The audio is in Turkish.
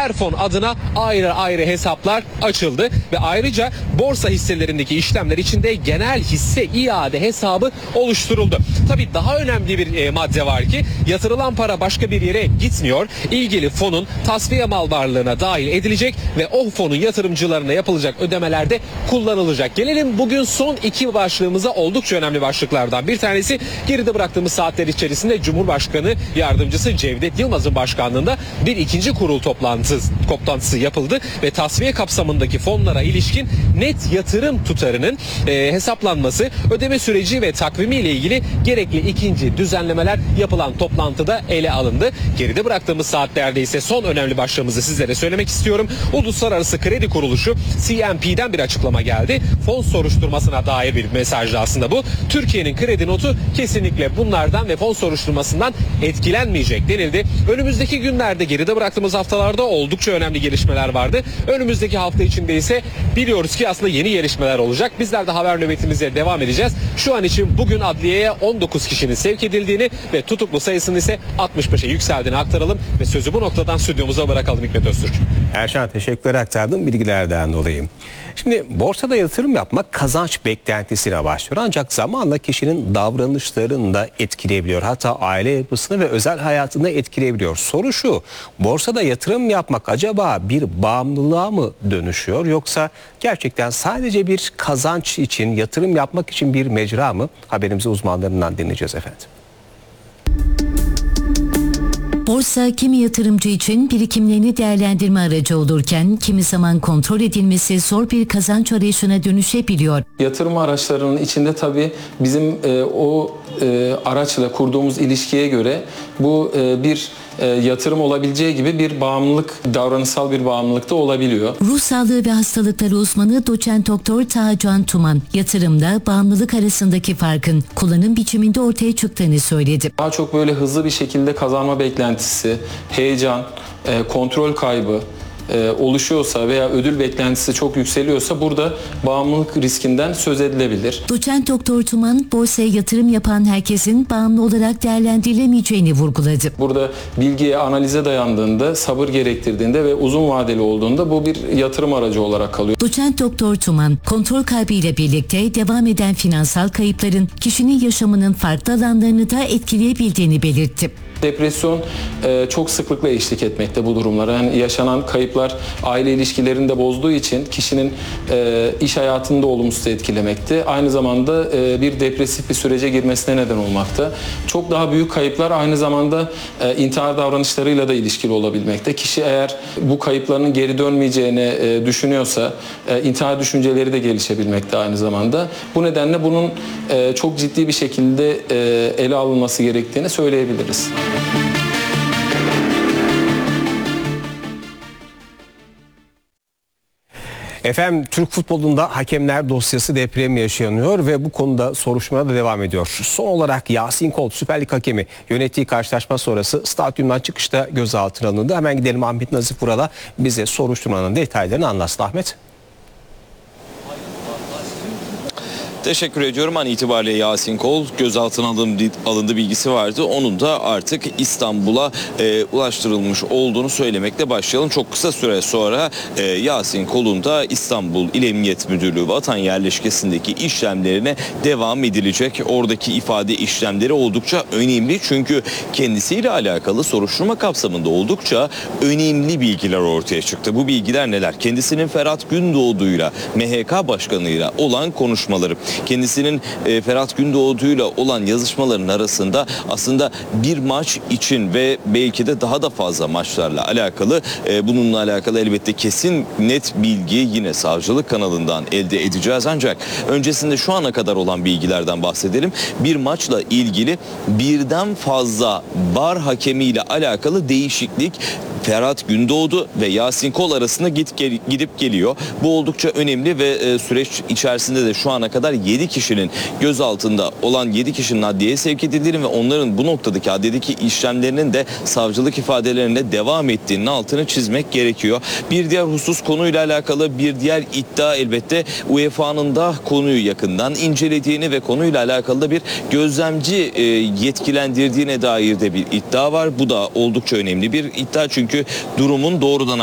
her fon adına ayrı ayrı hesaplar açıldı ve ayrıca borsa hisselerindeki işlemler içinde genel hisse iade hesabı oluşturuldu. Tabii daha önemli bir madde var ki yatırılan para başka bir yere gitmiyor. İlgili fonun tasfiye mal varlığına dahil edilecek ve o fonun yatırımcılarına yapılacak ödemelerde kullanılacak. Gelelim bugün son iki başlığımıza, oldukça önemli başlıklardan bir tanesi. Geride bıraktığımız saatler içerisinde Cumhurbaşkanı Yardımcısı Cevdet Yılmaz'ın başkanlığında bir ikinci kurul toplantısı yapıldı ve tasfiye kapsamındaki fonlara ilişkin net yatırım tutarının hesaplanması, ödeme süreci ve takvimi ile ilgili gerekli ikinci düzenlemeler yapılan toplantıda ele alındı. Geride bıraktığımız saatlerde ise son önemli başlığımızı sizlere söylemek istiyorum. Uluslararası Kredi Kuruluşu CNP'den bir açıklama geldi. Fon soruşturmasına dair bir mesajdı aslında bu. Türkiye'nin kredi notu kesinlikle bunlardan ve fon soruşturmasından etkilenmeyecek denildi. Önümüzdeki günlerde, geride bıraktığımız haftalarda oldukça önemli gelişmeler vardı. Önümüzdeki hafta içinde ise biliyoruz ki aslında yeni gelişmeler olacak. Bizler de haber nöbetimize devam edeceğiz. Şu an için bugün adliyeye 19 kişinin sevk edildiğini ve tutuklu sayısının ise 65'e yükseldiğini aktaralım ve sözü bu noktadan stüdyomuza bırakalım Hikmet Öztürk. Erşan, teşekkürler aktardığım bilgilerden dolayı. Şimdi borsada yatırım yapmak kazanç beklentisine başlıyor. Ancak zamanla kişinin davranışlarını da etkileyebiliyor. Hatta aile yapısını ve özel hayatını etkileyebiliyor. Soru şu: borsada yatırım yapmak acaba bir bağımlılığa mı dönüşüyor? Yoksa gerçekten sadece bir kazanç için, yatırım yapmak için bir mecra mı? Haberimizi uzmanlarından dinleyeceğiz efendim. Borsa kimi yatırımcı için birikimlerini değerlendirme aracı olurken kimi zaman kontrol edilmesi zor bir kazanç arayışına dönüşebiliyor. Yatırım araçlarının içinde tabii bizim o araçla kurduğumuz ilişkiye göre bu bir yatırım olabileceği gibi bir bağımlılık, davranışsal bir bağımlılık da olabiliyor. Ruh sağlığı ve hastalıkları uzmanı Doçent Doktor Taha Can Tuman, yatırımda bağımlılık arasındaki farkın kullanım biçiminde ortaya çıktığını söyledi. Daha çok böyle hızlı bir şekilde kazanma beklentisi, heyecan, kontrol kaybı oluşuyorsa veya ödül beklentisi çok yükseliyorsa burada bağımlılık riskinden söz edilebilir. Doçent Doktor Tuman, borsaya yatırım yapan herkesin bağımlı olarak değerlendirilemeyeceğini vurguladı. Burada bilgiye, analize dayandığında, sabır gerektirdiğinde ve uzun vadeli olduğunda bu bir yatırım aracı olarak kalıyor. Doçent Doktor Tuman, kontrol kaybıyla birlikte devam eden finansal kayıpların kişinin yaşamının farklı alanlarını da etkileyebildiğini belirtti. Depresyon çok sıklıkla eşlik etmekte bu durumlara. Yani yaşanan kayıplar aile ilişkilerini de bozduğu için kişinin iş hayatını da olumsuz etkilemekte. Aynı zamanda bir depresif bir sürece girmesine neden olmakta. Çok daha büyük kayıplar aynı zamanda intihar davranışlarıyla da ilişkili olabilmekte. Kişi eğer bu kayıplarının geri dönmeyeceğini düşünüyorsa intihar düşünceleri de gelişebilmekte aynı zamanda. Bu nedenle bunun çok ciddi bir şekilde ele alınması gerektiğini söyleyebiliriz. Efendim, Türk futbolunda hakemler dosyası deprem yaşanıyor ve bu konuda soruşturma da devam ediyor. Son olarak Yasin Kol, Süper Lig hakemi, yönettiği karşılaşma sonrası stadyumdan çıkışta gözaltına alındı. Hemen gidelim, Ahmet Nazif Vural'a bize soruşturmanın detaylarını anlatsın. Ahmet. Teşekkür ediyorum. An itibariyle Yasin Kol gözaltına alındı bilgisi vardı. Onun da artık İstanbul'a ulaştırılmış olduğunu söylemekle başlayalım. Çok kısa süre sonra Yasin Kol'un da İstanbul İl Emniyet Müdürlüğü vatan yerleşkesindeki işlemlerine devam edilecek. Oradaki ifade işlemleri oldukça önemli. Çünkü kendisiyle alakalı soruşturma kapsamında oldukça önemli bilgiler ortaya çıktı. Bu bilgiler neler? Kendisinin Ferhat Gündoğdu'yla, MHK Başkanı'yla olan konuşmaları. Kendisinin Ferhat Gündoğdu'yla olan yazışmaların arasında aslında bir maç için ve belki de daha da fazla maçlarla alakalı, bununla alakalı elbette kesin net bilgi yine savcılık kanalından elde edeceğiz. Ancak öncesinde şu ana kadar olan bilgilerden bahsedelim. Bir maçla ilgili birden fazla VAR hakemiyle alakalı değişiklik Ferhat Gündoğdu ve Yasin Kol arasında gidip geliyor. Bu oldukça önemli ve süreç içerisinde de şu ana kadar 7 kişinin gözaltında olan 7 kişinin adliyeye sevk edildiğini ve onların bu noktadaki adliyedeki işlemlerinin de savcılık ifadelerine devam ettiğinin altını çizmek gerekiyor. Bir diğer husus, konuyla alakalı bir diğer iddia elbette UEFA'nın da konuyu yakından incelediğini ve konuyla alakalı da bir gözlemci yetkilendirdiğine dair de bir iddia var. Bu da oldukça önemli bir iddia çünkü durumun doğrudan